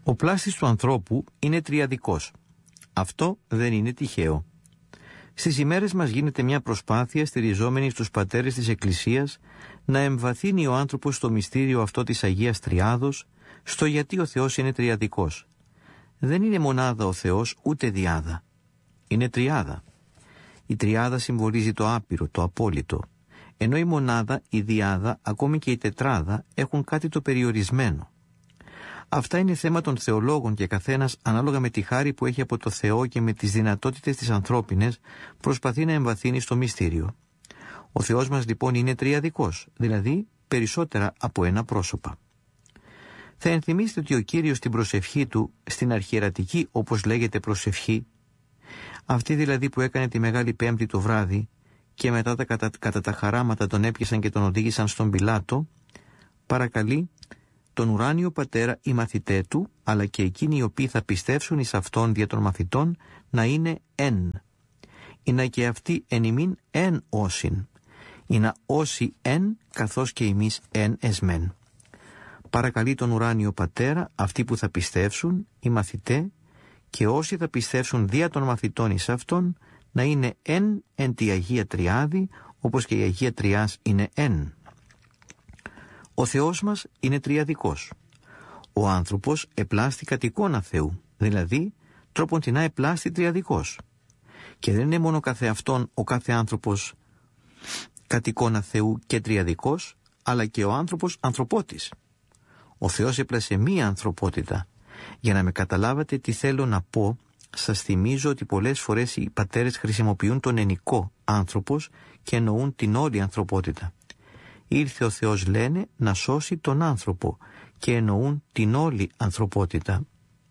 Ο πλάστης του ανθρώπου είναι τριαδικός. Αυτό δεν είναι τυχαίο. Στις ημέρες μας γίνεται μια προσπάθεια στηριζόμενη στους πατέρες της Εκκλησίας να εμβαθύνει ο άνθρωπος στο μυστήριο αυτό της Αγίας Τριάδος, στο γιατί ο Θεός είναι τριαδικός. Δεν είναι μονάδα ο Θεός ούτε διάδα. Είναι τριάδα. Η τριάδα συμβολίζει το άπειρο, το απόλυτο. Ενώ η μονάδα, η διάδα, ακόμη και η τετράδα έχουν κάτι το περιορισμένο. Αυτά είναι θέμα των θεολόγων και καθένας ανάλογα με τη χάρη που έχει από το Θεό και με τις δυνατότητες της ανθρώπινες προσπαθεί να εμβαθύνει στο μυστήριο. Ο Θεός μας λοιπόν είναι τριαδικός, δηλαδή περισσότερα από ένα πρόσωπα. Θα ενθυμίστε ότι ο Κύριος στην προσευχή του, στην αρχιερατική όπως λέγεται προσευχή, αυτή δηλαδή που έκανε τη Μεγάλη Πέμπτη το βράδυ και μετά κατά τα χαράματα τον έπιασαν και τον οδήγησαν στον Πιλάτο, παρακαλεί τον ουράνιο Πατέρα οι μαθητέ του, αλλά και εκείνοι οι οποίοι θα πιστεύσουν εις αυτόν δια των μαθητών, να είναι εν. Είναι και αυτοί εν ημίν εν όσιν. Είναι όσοι εν, καθώς και εμείς εν εσμέν. Παρακαλεί τον ουράνιο Πατέρα, αυτοί που θα πιστεύσουν, οι μαθητέ, και όσοι θα πιστεύσουν δια των μαθητών εις αυτόν, να είναι εν τη Αγία Τριάδη, όπως και η Αγία Τριάς είναι εν. Ο Θεός μας είναι τριαδικός. Ο άνθρωπος επλάστη κατ' εικόνα Θεού, δηλαδή τρόποντινά επλάστη τριαδικός. Και δεν είναι μόνο καθεαυτόν ο κάθε άνθρωπος κατ' εικόνα Θεού και τριαδικός, αλλά και ο άνθρωπος ανθρωπότης. Ο Θεός έπλασε μία ανθρωπότητα. Για να με καταλάβατε τι θέλω να πω, σας θυμίζω ότι πολλές φορές οι πατέρες χρησιμοποιούν τον ενικό άνθρωπος και εννοούν την όλη ανθρωπότητα. Ήρθε ο Θεός, λένε, να σώσει τον άνθρωπο και εννοούν την όλη ανθρωπότητα.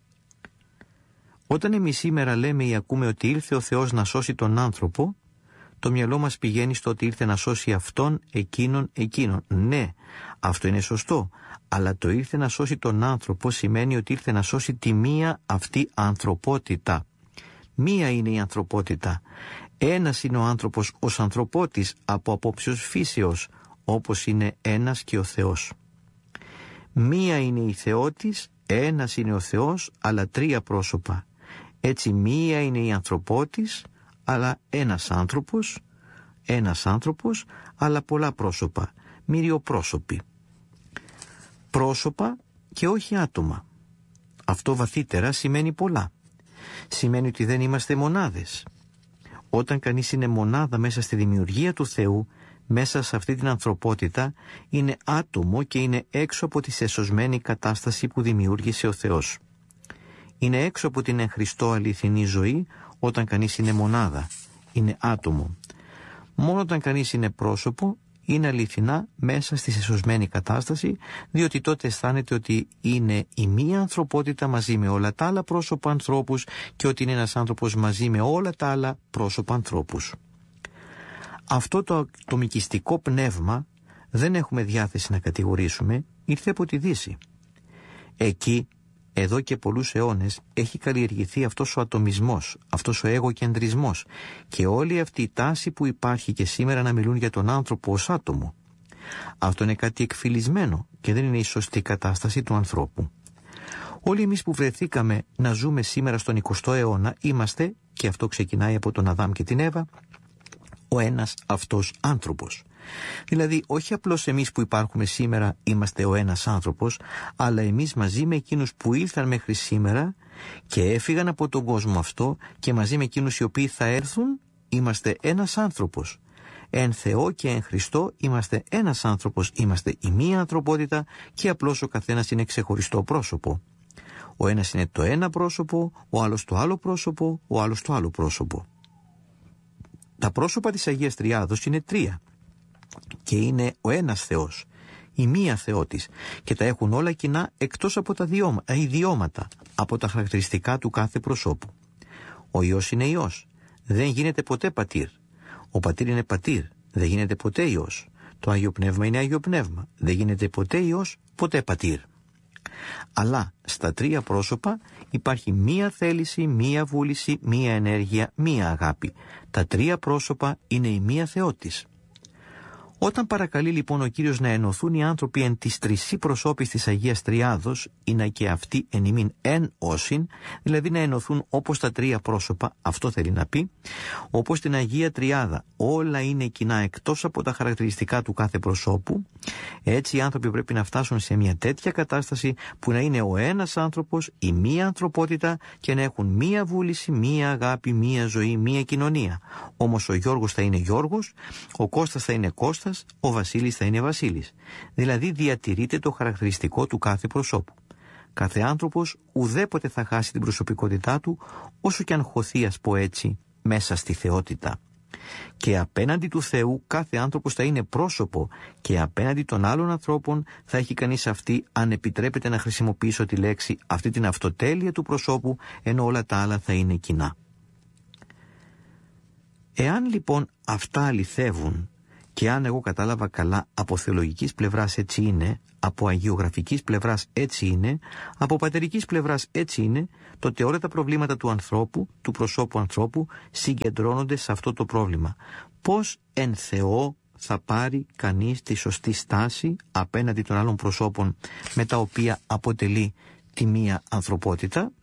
Όταν εμείς σήμερα λέμε ή ακούμε ότι ήρθε ο Θεός να σώσει τον άνθρωπο, το μυαλό μας πηγαίνει στο ότι ήρθε να σώσει αυτόν, εκείνον. Ναι, αυτό είναι σωστό, αλλά το ήρθε να σώσει τον άνθρωπο σημαίνει ότι ήρθε να σώσει τη μία αυτή ανθρωπότητα. Μία είναι η ανθρωπότητα. Ένας είναι ο άνθρωπος ως ανθρωπότης από απόψεως φύσεως, όπως είναι ένας και ο Θεός. Μία είναι η Θεότης, ένας είναι ο Θεός, αλλά τρία πρόσωπα. Έτσι μία είναι η ανθρωπότης, αλλά ένας άνθρωπος, αλλά πολλά πρόσωπα, μυριοπρόσωποι. Πρόσωπα και όχι άτομα. Αυτό βαθύτερα σημαίνει πολλά. Σημαίνει ότι δεν είμαστε μονάδες. Όταν κανείς είναι μονάδα μέσα στη δημιουργία του Θεού, μέσα σε αυτή την ανθρωπότητα, είναι άτομο και είναι έξω από τη σεσωσμένη κατάσταση που δημιούργησε ο Θεός. Είναι έξω από την εν Χριστώ αληθινή ζωή όταν κανείς είναι μονάδα, είναι άτομο. Μόνο όταν κανείς είναι πρόσωπο, είναι αληθινά μέσα στη σεσωσμένη κατάσταση, διότι τότε αισθάνεται ότι είναι η μία ανθρωπότητα μαζί με όλα τα άλλα πρόσωπα ανθρώπους και ότι είναι ένας άνθρωπος μαζί με όλα τα άλλα πρόσωπα ανθρώπους. Αυτό το ατομικιστικό πνεύμα δεν έχουμε διάθεση να κατηγορήσουμε, ήρθε από τη Δύση. Εκεί, εδώ και πολλούς αιώνες, έχει καλλιεργηθεί αυτός ο ατομισμός, αυτός ο εγωκεντρισμός και όλη αυτή η τάση που υπάρχει και σήμερα να μιλούν για τον άνθρωπο ως άτομο. Αυτό είναι κάτι εκφυλισμένο και δεν είναι η σωστή κατάσταση του ανθρώπου. Όλοι εμείς που βρεθήκαμε να ζούμε σήμερα στον 20ο αιώνα είμαστε, και αυτό ξεκινάει από τον Αδάμ και την Εύα, ο ένας αυτός άνθρωπος. Δηλαδή όχι απλώς εμείς που υπάρχουμε σήμερα είμαστε ο ένας άνθρωπος, αλλά εμείς μαζί με εκείνους που ήρθαν μέχρι σήμερα και έφυγαν από τον κόσμο αυτό και μαζί με εκείνους οι οποίοι θα έρθουν είμαστε ένας άνθρωπος. Εν Θεό και εν Χριστώ είμαστε ένας άνθρωπος, είμαστε η μία ανθρωπότητα και απλώς ο καθένας είναι ξεχωριστό πρόσωπο. Ο ένας είναι το ένα πρόσωπο, ο άλλος το άλλο πρόσωπο, ο άλλος το άλλο πρόσωπο. Τα πρόσωπα της Αγίας Τριάδος είναι τρία και είναι ο ένας Θεός, η μία Θεότης, και τα έχουν όλα κοινά εκτός από τα ιδιώματα, από τα χαρακτηριστικά του κάθε προσώπου. Ο Υιός είναι Υιός, δεν γίνεται ποτέ πατήρ. Ο πατήρ είναι πατήρ, δεν γίνεται ποτέ Υιός. Το Άγιο Πνεύμα είναι Άγιο Πνεύμα, δεν γίνεται ποτέ Υιός, ποτέ πατήρ. Αλλά στα τρία πρόσωπα υπάρχει μία θέληση, μία βούληση, μία ενέργεια, μία αγάπη. Τα τρία πρόσωπα είναι η μία Θεότης. Όταν παρακαλεί λοιπόν ο Κύριος να ενωθούν οι άνθρωποι εν της τρισί προσώπης της Αγίας Τριάδος, ή να και αυτοί εν ημίν εν όσην, δηλαδή να ενωθούν όπως τα τρία πρόσωπα, αυτό θέλει να πει, όπως την Αγία Τριάδα όλα είναι κοινά εκτός από τα χαρακτηριστικά του κάθε προσώπου, έτσι οι άνθρωποι πρέπει να φτάσουν σε μια τέτοια κατάσταση που να είναι ο ένας άνθρωπος, η μία ανθρωπότητα και να έχουν μία βούληση, μία αγάπη, μία ζωή, μία κοινωνία. Όμως ο Γιώργος θα είναι Γιώργος, ο Κώστας θα είναι Κώστας, ο Βασίλης θα είναι Βασίλης. Δηλαδή διατηρείται το χαρακτηριστικό του κάθε προσώπου. Κάθε άνθρωπος ουδέποτε θα χάσει την προσωπικότητά του, όσο και αν χωθεί, ας πω έτσι, μέσα στη θεότητα. Και απέναντι του Θεού κάθε άνθρωπος θα είναι πρόσωπο και απέναντι των άλλων ανθρώπων θα έχει κανείς αυτή, αν επιτρέπεται να χρησιμοποιήσω τη λέξη, αυτή την αυτοτέλεια του προσώπου, ενώ όλα τα άλλα θα είναι κοινά. Εάν λοιπόν αυτά αληθεύουν, και αν εγώ κατάλαβα καλά, από θεολογικής πλευράς έτσι είναι, από αγιογραφικής πλευράς έτσι είναι, από πατερικής πλευράς έτσι είναι, τότε όλα τα προβλήματα του ανθρώπου, του προσώπου ανθρώπου, συγκεντρώνονται σε αυτό το πρόβλημα. Πώς εν Θεό θα πάρει κανείς τη σωστή στάση απέναντι των άλλων προσώπων με τα οποία αποτελεί τη μία ανθρωπότητα?